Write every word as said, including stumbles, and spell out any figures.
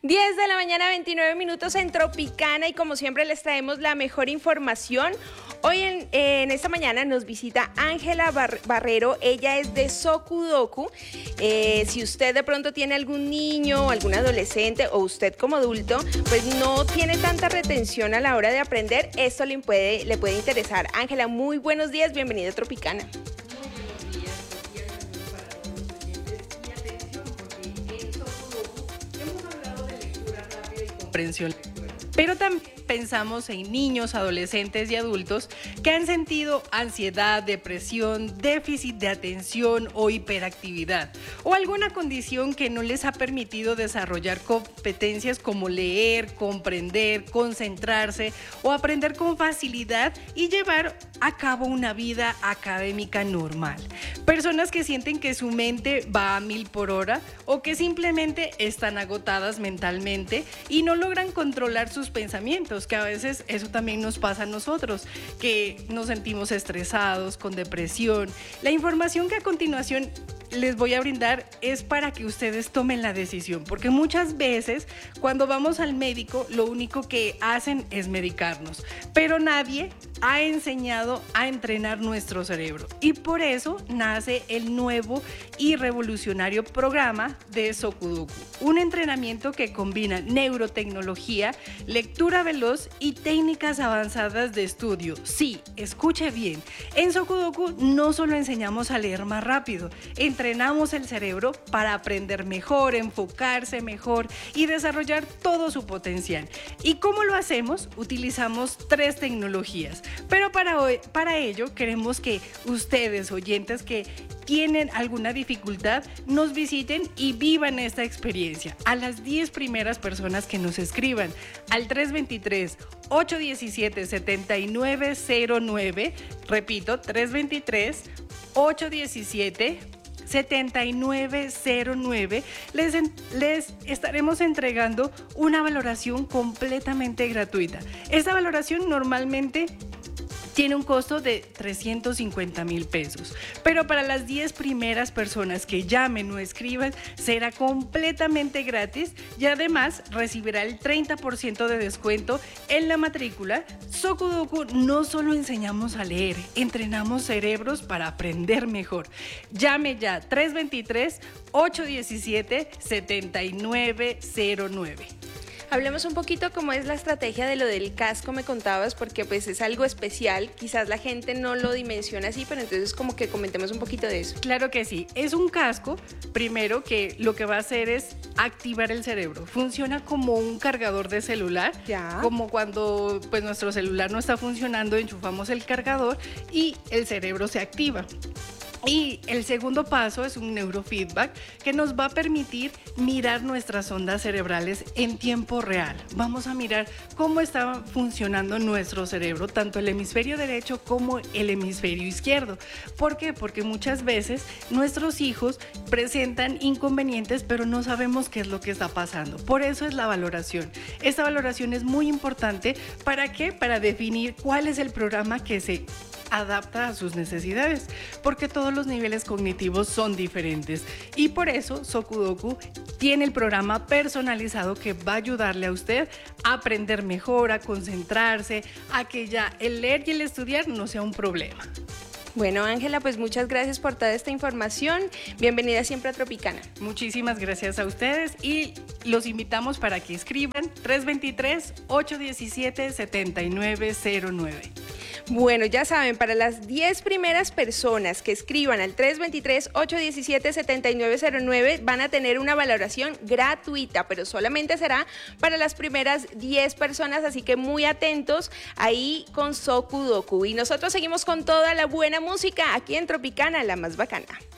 diez de la mañana, veintinueve minutos en Tropicana, y como siempre les traemos la mejor información. Hoy en, en esta mañana nos visita Ángela Bar Barrero, ella es de Sokudoku. Eh, si usted de pronto tiene algún niño o algún adolescente, o usted como adulto, pues no tiene tanta retención a la hora de aprender, esto le puede, le puede interesar. Ángela, muy buenos días, bienvenida a Tropicana. Pero también pensamos en niños, adolescentes y adultos que han sentido ansiedad, depresión, déficit de atención o hiperactividad, o alguna condición que no les ha permitido desarrollar competencias como leer, comprender, concentrarse o aprender con facilidad y llevar a cabo una vida académica normal. Personas que sienten que su mente va a mil por hora o que simplemente están agotadas mentalmente y no logran controlar sus pensamientos, que a veces eso también nos pasa a nosotros, que nos sentimos estresados, con depresión. La información que a continuación les voy a brindar es para que ustedes tomen la decisión, porque muchas veces cuando vamos al médico lo único que hacen es medicarnos, pero nadie ha enseñado a entrenar nuestro cerebro, y por eso nace el nuevo y revolucionario programa de Sokudoku, un entrenamiento que combina neurotecnología, lectura veloz y técnicas avanzadas de estudio. Sí, escuche bien, en Sokudoku no solo enseñamos a leer más rápido, entrenamos el cerebro para aprender mejor, enfocarse mejor y desarrollar todo su potencial. ¿Y cómo lo hacemos? Utilizamos tres tecnologías, pero para, hoy, para ello queremos que ustedes, oyentes que tienen alguna dificultad, nos visiten y vivan esta experiencia. A las diez primeras personas que nos escriban al tres dos tres, ocho uno siete, siete nueve cero nueve, repito, tres dos tres, ocho uno siete, siete nueve cero nueve, les, les estaremos entregando una valoración completamente gratuita. Esta valoración normalmente tiene un costo de trescientos cincuenta mil pesos, pero para las diez primeras personas que llamen o escriban será completamente gratis, y además recibirá el treinta por ciento de descuento en la matrícula. Sokudoku no solo enseñamos a leer, entrenamos cerebros para aprender mejor. Llame ya tres dos tres, ocho uno siete, siete nueve cero nueve. Hablemos un poquito cómo es la estrategia de lo del casco, me contabas, porque pues es algo especial, quizás la gente no lo dimensiona así, pero entonces como que comentemos un poquito de eso. Claro que sí, es un casco, primero, que lo que va a hacer es activar el cerebro. Funciona como un cargador de celular, ya. Como cuando pues nuestro celular no está funcionando, enchufamos el cargador y el cerebro se activa. Y el segundo paso es un neurofeedback que nos va a permitir mirar nuestras ondas cerebrales en tiempo real. Vamos a mirar cómo está funcionando nuestro cerebro, tanto el hemisferio derecho como el hemisferio izquierdo. ¿Por qué? Porque muchas veces nuestros hijos presentan inconvenientes, pero no sabemos qué es lo que está pasando. Por eso es la valoración. Esta valoración es muy importante. ¿Para qué? Para definir cuál es el programa que se adapta a sus necesidades, porque todos los niveles cognitivos son diferentes, y por eso Sokudoku tiene el programa personalizado que va a ayudarle a usted a aprender mejor, a concentrarse, a que ya el leer y el estudiar no sea un problema. Bueno, Ángela, pues muchas gracias por toda esta información. Bienvenida siempre a Tropicana. Muchísimas gracias a ustedes, y los invitamos para que escriban tres dos tres, ocho uno siete, siete nueve cero nueve. Bueno, ya saben, para las diez primeras personas que escriban al tres dos tres, ocho uno siete, siete nueve cero nueve van a tener una valoración gratuita, pero solamente será para las primeras diez personas, así que muy atentos ahí con Sokudoku. Y nosotros seguimos con toda la buena música aquí en Tropicana, la más bacana.